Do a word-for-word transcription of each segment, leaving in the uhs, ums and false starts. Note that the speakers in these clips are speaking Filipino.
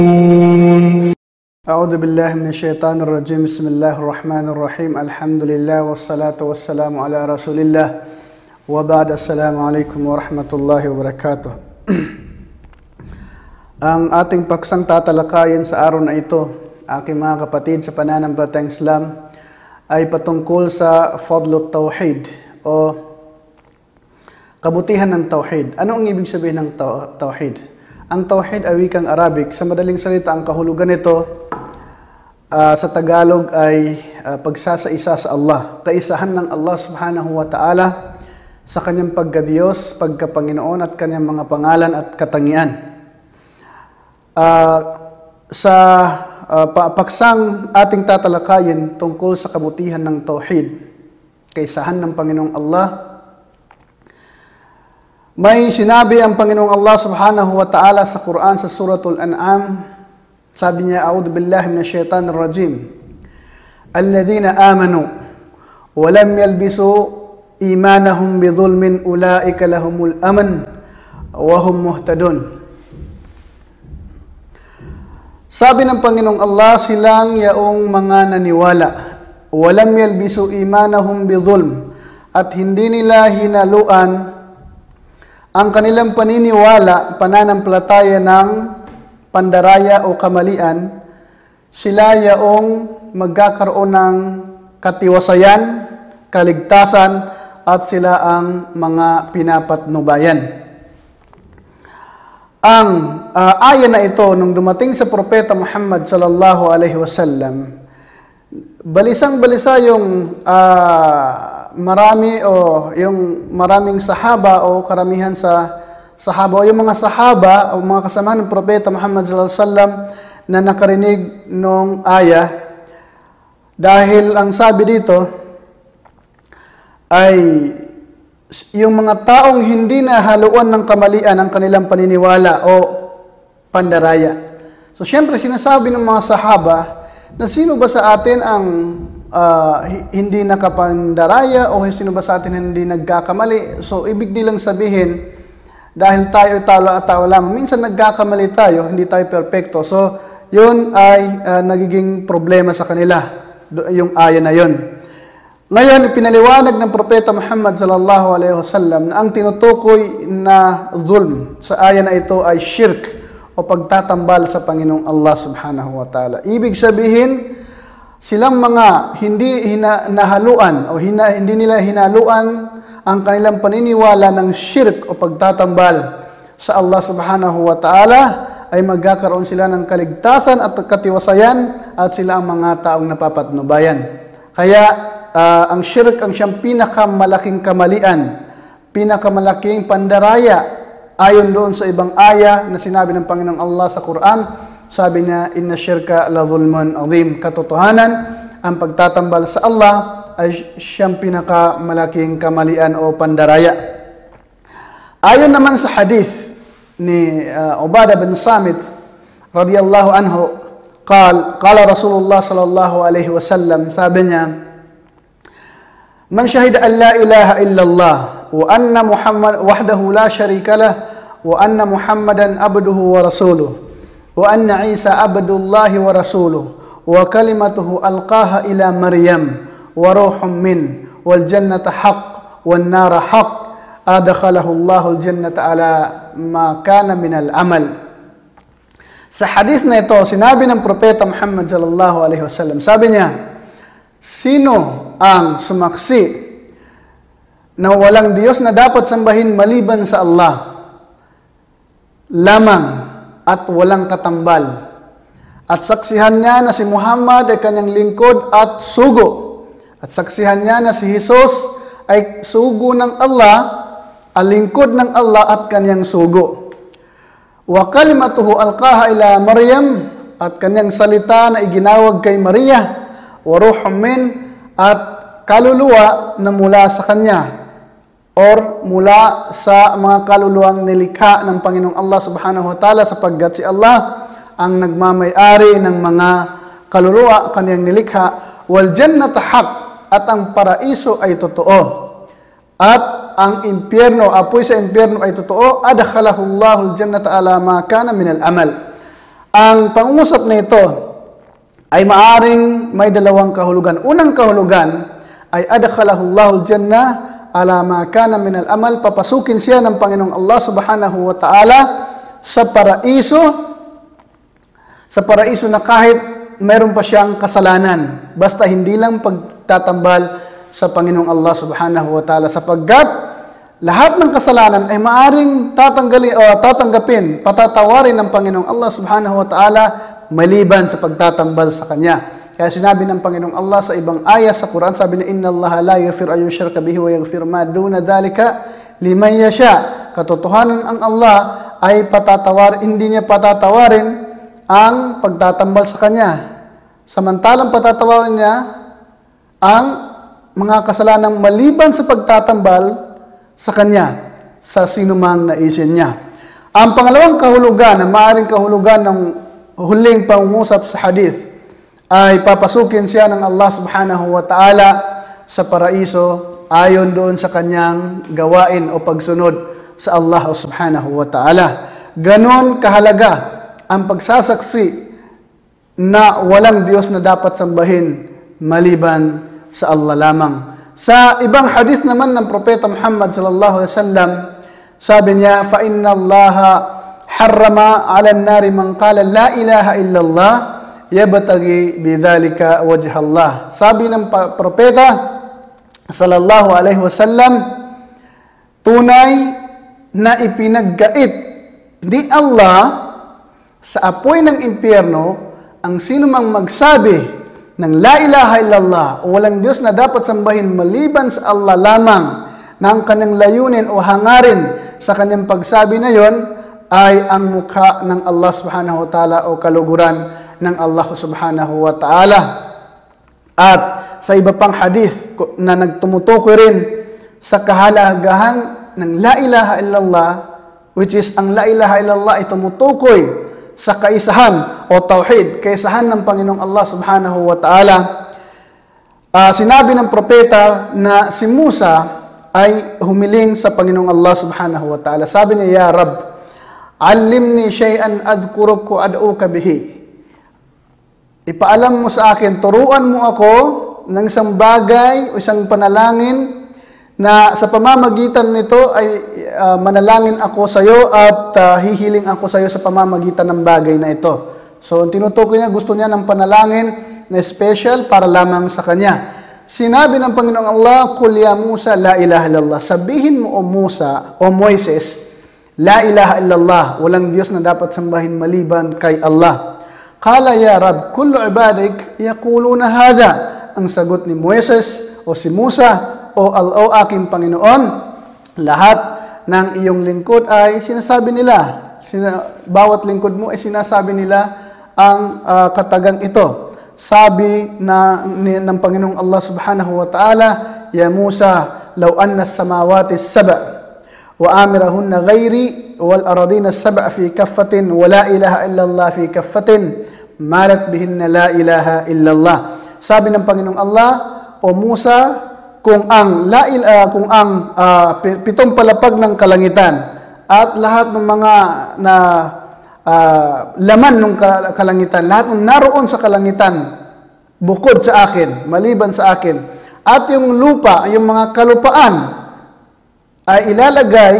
أعوذ بالله من الشيطان الرجيم بسم الله الرحمن الرحيم الحمد لله والصلاة والسلام على رسول الله وبعد السلام عليكم ورحمة الله وبركاته. Ang ating paksang tatalakayin sa araw na ito, aking mga kapatid sa pananampalatayang Islam, ay patungkol sa Fadlut Tawhid o kabutihan ng Tawhid. Ano ang ibig sabihin ng Tawhid? Ang Tawhid ay wikang Arabic. Sa madaling salita, ang kahulugan nito uh, sa Tagalog ay uh, pagsasa-isa sa Allah. Kaisahan ng Allah subhanahu wa ta'ala sa kanyang pagkadiyos, pagkapanginoon at kanyang mga pangalan at katangian. Uh, sa uh, paksang ating tatalakayin tungkol sa kabutihan ng Tawhid, kaisahan ng Panginoong Allah, may sinabi ang Panginoong Allah subhanahu wa ta'ala sa Quran sa Suratul An'am. Sabi niya, A'udhu billahi minash shaitanir rajim. Alladhina amanu wa lam yalbisu imanahum bidhulmin ulaika lahumul aman wa hum muhtadun. Sabi ng Panginoong Allah, silang yaong mga naniwala, wa lam yalbisu imanahum bidhulm, at hindi nila hinaluan ang kanilang paniniwala, pananampalataya ng pandaraya o kamalian, sila yaong magkakaroon ng katiwasayan, kaligtasan, at sila ang mga pinapatnubayan. Ang uh, aya na ito, nung dumating sa Propeta Muhammad sallallahu alaihi wasallam, balisang-balisa yung uh, marami o yung maraming sahaba o karamihan sa sahaba o yung mga sahaba o mga kasama ng Propeta Muhammad sallallahu alaihi wasallam na nakarinig nung aya, dahil ang sabi dito ay yung mga taong hindi nahaluan ng kamalian ang kanilang paniniwala o pandaraya. So syempre sinasabi ng mga sahaba na sino ba sa atin ang Uh, hindi nakapandaraya o sino ba sa atin hindi nagkakamali. So ibig nilang sabihin, dahil tayo tao, tao lamang, minsan nagkakamali tayo, hindi tayo perfecto. So yun ay uh, nagiging problema sa kanila, yung aya na yun. Ngayon, ipinaliwanag ng Propeta Muhammad sallallahu alaihi wasallam na ang tinutukoy na zulm sa aya na ito ay shirk o pagtatambal sa Panginoong Allah subhanahu wa ta'ala. Ibig sabihin, silang mga hindi hina, nahaluan o hina, hindi nila hinaluan ang kanilang paniniwala ng shirk o pagtatambal sa Allah subhanahu wa ta'ala, ay magkakaroon sila ng kaligtasan at katiwasayan at sila ang mga taong napapatnubayan. Kaya uh, ang shirk ang siyang pinakamalaking kamalian, pinakamalaking pandaraya ayon doon sa ibang aya na sinabi ng Panginoong Allah sa Quran. Sabi niya, inna syirka la zulmun azim. Katotohanan, ang pagtatambal sa Allah ay siyang pinakamalaking kamalian o pandaraya. Ayon naman sa hadith ni uh, Ubadah bin Samit radiyallahu anhu, qal, qala Rasulullah sallallahu alaihi wasallam, sabi niya, man syahida an la ilaha illallah wa anna Muhammad wahdahu la syarika lah wa anna Muhammadan abduhu wa rasuluh wa anna Isa abdullahi wa rasuluh wa kalimatuhu alqaha ila Maryam wa ruhum min wal jannata haqq wan nara haqq adkhalahu Allahu al jannata ala ma kana min al amal. Sa hadith na ito, sinabi ng Propeta Muhammad sallallahu alaihi wasallam, sabi niya, sino ang sumaksi na walang Diyos na dapat sambahin maliban sa Allah lamang at walang katambal, at saksihan niya na si Muhammad ay kanyang lingkod at sugo, at saksihan niya na si Jesus ay sugo ng Allah, ang lingkod ng Allah at kanyang sugo, wa kalimatuhu alqaha ila Maryam, at kanyang salita na iginawag kay Maria, wa ruhum min, at kaluluwa na mula sa kanya or mula sa mga kaluluwang nilikha ng Panginoong Allah subhanahu wa ta'ala, sapagkat si Allah ang nagmamay-ari ng mga kaluluwa kanyang nilikha. Wal jannata haq, at ang paraiso ay totoo, at ang impyerno, apoy sa impyerno ay totoo. Adkhalahu Allahul jannata ala ma kana min al-amal. Ang pangungusap na ito ay maaring may dalawang kahulugan. Unang kahulugan ay adkhalahu Allahul jannah ala ma kana min al-amal, papasukin siya ng Panginoong Allah Subhanahu wa Ta'ala sa paraiso, sa paraiso na kahit mayroon pa siyang kasalanan, basta hindi lang pagtatambal sa Panginoong Allah Subhanahu wa Ta'ala, sapagkat lahat ng kasalanan ay maaring tatanggalin o tatanggapin, patatawarin ng Panginoong Allah Subhanahu wa Ta'ala maliban sa pagtatambal sa Kanya. Kaya sinabi ng Panginoong Allah sa ibang ayah sa Quran, sabi niya, Inna Allah la yaghfiru an yushraka bihi wa yaghfiru ma duna dhalika liman yasha. Katotohanan ang Allah ay patatawar, hindi niya patatawarin ang pagtatambal sa Kanya. Samantalang patatawarin niya ang mga kasalanang maliban sa pagtatambal sa Kanya, sa sinumang naisin niya. Ang pangalawang kahulugan, na maaaring kahulugan ng huling pangungusap sa hadith, ay papasukin siya ng Allah Subhanahu wa Ta'ala sa paraiso ayon doon sa kanyang gawain o pagsunod sa Allah Subhanahu wa Ta'ala. Ganon kahalaga ang pagsasaksi na walang Diyos na dapat sambahin maliban sa Allah lamang. Sa ibang hadith naman ng Propeta Muhammad sallallahu alaihi wasallam, sabi niya, fa inna Allah harrama 'ala an-nari man qala la ilaha illallah yabtaghi bidhalika wajha Allah. Sabi ng propeta sallallahu alaihi wasallam, tunay na ipinaggait di Allah sa apoy ng impyerno ang sino mang magsabi ng la ilaha illallah o walang Diyos na dapat sambahin maliban sa Allah lamang, na ang kanyang layunin o hangarin sa kanyang pagsabi na yon ay ang mukha ng Allah Subhanahu wa Ta'ala o kaluguran ng Allah Subhanahu wa Ta'ala. At sa iba pang hadith na nagtumutukoy rin sa kahalagahan ng la ilaha illallah, which is ang la ilaha illallah ay tumutukoy sa kaisahan o tauhid, kaisahan ng Panginoong Allah Subhanahu wa Ta'ala. Uh, sinabi ng propeta na si Musa ay humiling sa Panginoong Allah Subhanahu wa Ta'ala. Sabi niya, Ya Rab, allimni shay'an adhkuruk wa ad'uka bihi. Ipaalam mo sa akin, turuan mo ako ng isang bagay o isang panalangin na sa pamamagitan nito ay uh, manalangin ako sa iyo at uh, hihiling ako sa iyo sa pamamagitan ng bagay na ito. So, tinutukoy niya, gusto niya ng panalangin na special para lamang sa kanya. Sinabi ng Panginoong Allah, Qul ya Musa, la ilaha illallah. Sabihin mo o Musa o Moises, la ilaha illallah, walang Diyos na dapat sambahin maliban kay Allah. Qala ya Rab, kullu ibadik yaquluna hadha. Ang sagot ni Moises o si Musa o, o aking Panginoon, lahat ng iyong lingkod ay sinasabi nila. Sina, bawat lingkod mo ay sinasabi nila ang uh, katagang ito. Sabi na ni, ng Panginoong Allah Subhanahu wa Ta'ala, Ya Musa, law anna as-samawati as-sab'a wa amirahunna ghairi wal aradina as-sab'a fi kaffatin wa la ilaha illa Allah fi kaffatin malat bihinna la ilaha illa Allah. Sabi ng Panginoong Allah, O Musa, kung ang la uh, kung ang uh, pitong palapag ng kalangitan at lahat ng mga na uh, laman ng kalangitan, lahat ng naroon sa kalangitan bukod sa akin, maliban sa akin, at yung lupa, yung mga kalupaan ay ilalagay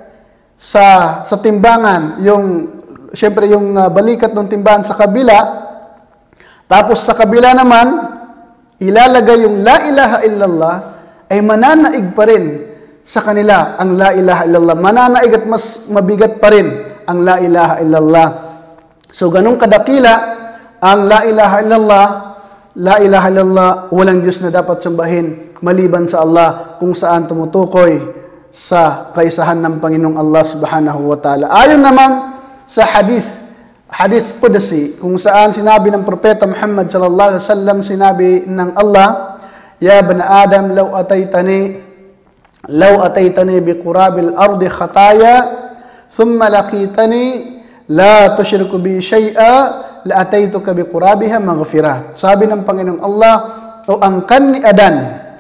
sa sa timbangan, yung syempre yung uh, balikat ng timbangan sa kabila, tapos sa kabila naman ilalagay yung la ilaha illallah, ay mananaig pa rin sa kanila ang la ilaha illallah. Mananaig at mas mabigat pa rin ang la ilaha illallah. So ganun kadakila ang la ilaha illallah, la ilaha illallah, walang Diyos na dapat sambahin maliban sa Allah, kung saan tumutukoy sa kaisahan ng Panginoong Allah Subhanahu wa Ta'ala. Ayon naman sa hadith, hadith Qudsi, kung saan sinabi ng Propeta Muhammad sallallahu alaihi wasallam, sinabi ng Allah, Ya bani Adam, law ataytani law ataytani biqurabil ardi khataya thumma laqitani la tushriku bi shay'a la ataytuka biqurabiha maghfirah. Sabi ng Panginoong Allah, o angkan ni Adan,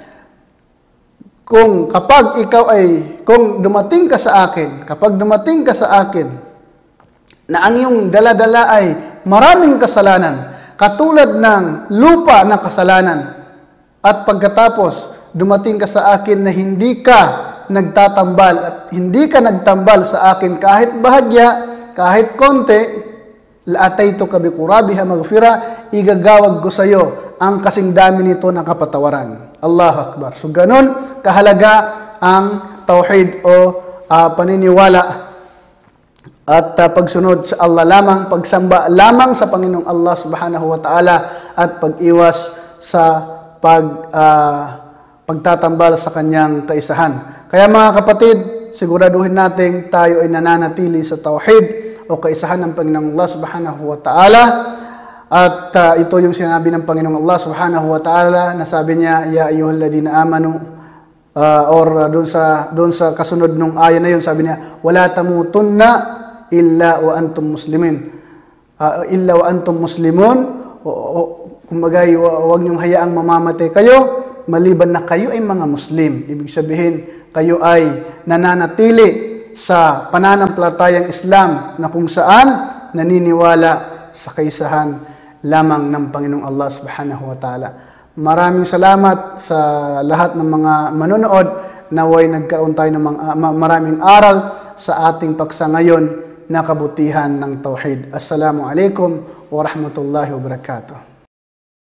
kung kapag ikaw ay kung dumating ka sa akin, kapag dumating ka sa akin na ang iyong dala-dala ay maraming kasalanan, katulad ng lupa na kasalanan. At pagkatapos, dumating ka sa akin na hindi ka nagtatambal at hindi ka nagtambal sa akin kahit bahagya, kahit konti, laatayto ka biqurabiha maghfira, igagawag ko sa iyo ang kasing dami nito na kapatawaran. Allahu Akbar. So ganun kahalaga ang tauhid o uh, paniniwala at uh, pagsunod sa Allah lamang, pagsamba lamang sa Panginoong Allah Subhanahu wa Ta'ala at pag-iwas sa pag uh, pagtatambal sa kanyang kaisahan. Kaya mga kapatid, siguraduhin natin tayo ay nananatili sa tauhid o kaisahan ng Panginoong Allah Subhanahu wa Ta'ala. At uh, ito yung sinabi ng Panginoong Allah Subhanahu wa Ta'ala na sabi niya, Ya ayyuhalladhina amanu, uh, or uh, doon sa, doon sa kasunod ng aya na yun, sabi niya, Wala tamutunna illa wa antum muslimin. Uh, illa wa antum muslimun. O, o, kumagay, huwag niyong hayaang mamamatay kayo, maliban na kayo ay mga Muslim. Ibig sabihin, kayo ay nananatili sa pananampalatayang Islam na kung saan naniniwala sa kaisahan lamang ng Panginoong Allah Subhanahu wa Ta'ala. Maraming salamat sa lahat ng mga manonood. Naway nagkaroon tayo ng mga, maraming aral sa ating paksa ngayon na kabutihan ng tauhid. Assalamu alaikum wa rahmatullahi wa barakatuh.